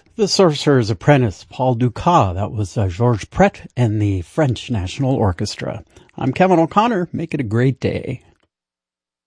The Sorcerer's Apprentice, Paul Dukas. That was Georges Pret and the French National Orchestra. I'm Kevin O'Connor. Make it a great day.